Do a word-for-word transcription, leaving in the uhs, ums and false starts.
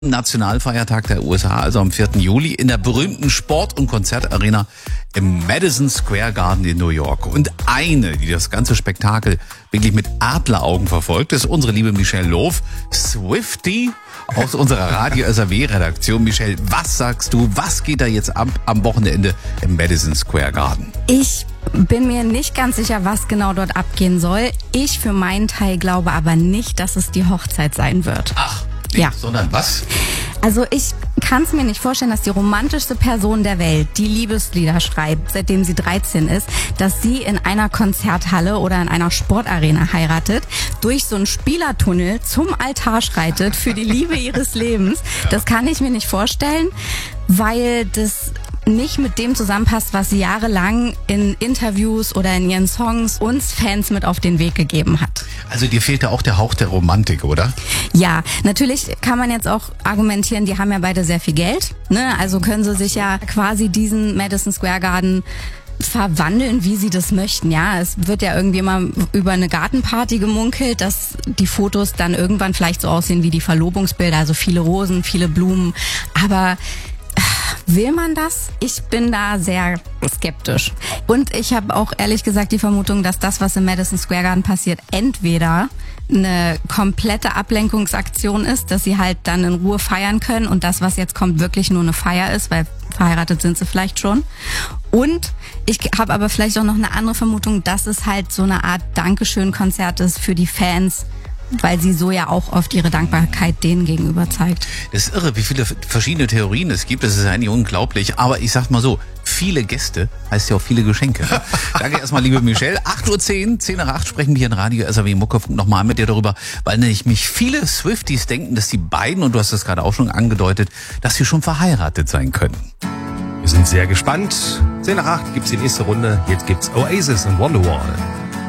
Nationalfeiertag der U S A, also am vierten Juli, in der berühmten Sport- und Konzertarena im Madison Square Garden in New York. Und eine, die das ganze Spektakel wirklich mit Adleraugen verfolgt, ist unsere liebe Michelle Lof, Swiftie aus unserer Radio S R W-Redaktion. Michelle, was sagst du, was geht da jetzt ab am Wochenende im Madison Square Garden? Ich bin mir nicht ganz sicher, was genau dort abgehen soll. Ich für meinen Teil glaube aber nicht, dass es die Hochzeit sein wird. Ach, nee, ja. Sondern was? Also ich kann es mir nicht vorstellen, dass die romantischste Person der Welt, die Liebeslieder schreibt, seitdem sie dreizehn ist, dass sie in einer Konzerthalle oder in einer Sportarena heiratet, durch so einen Spielertunnel zum Altar schreitet für die Liebe ihres Lebens. Das kann ich mir nicht vorstellen, weil das nicht mit dem zusammenpasst, was sie jahrelang in Interviews oder in ihren Songs uns Fans mit auf den Weg gegeben hat. Also dir fehlt da auch der Hauch der Romantik, oder? Ja, natürlich kann man jetzt auch argumentieren, die haben ja beide sehr viel Geld, ne? Also können sie sich ja quasi diesen Madison Square Garden verwandeln, wie sie das möchten. Ja, es wird ja irgendwie immer über eine Gartenparty gemunkelt, dass die Fotos dann irgendwann vielleicht so aussehen wie die Verlobungsbilder, also viele Rosen, viele Blumen, aber will man das? Ich bin da sehr skeptisch. Und ich habe auch ehrlich gesagt die Vermutung, dass das, was im Madison Square Garden passiert, entweder eine komplette Ablenkungsaktion ist, dass sie halt dann in Ruhe feiern können und das, was jetzt kommt, wirklich nur eine Feier ist, weil verheiratet sind sie vielleicht schon. Und ich habe aber vielleicht auch noch eine andere Vermutung, dass es halt so eine Art Dankeschön-Konzert ist für die Fans, weil sie so ja auch oft ihre Dankbarkeit denen gegenüber zeigt. Das ist irre, wie viele verschiedene Theorien es gibt. Das ist eigentlich unglaublich. Aber ich sag mal so, viele Gäste heißt ja auch viele Geschenke. Danke erstmal, liebe Michelle. acht Uhr zehn, zehn nach acht sprechen wir hier in Radio S R W Muckerfunk nochmal mit dir darüber, weil nämlich mich viele Swifties denken, dass die beiden, und du hast das gerade auch schon angedeutet, dass sie schon verheiratet sein können. Wir sind sehr gespannt. zehn nach acht gibt's die nächste Runde. Jetzt gibt's Oasis und Wonderwall.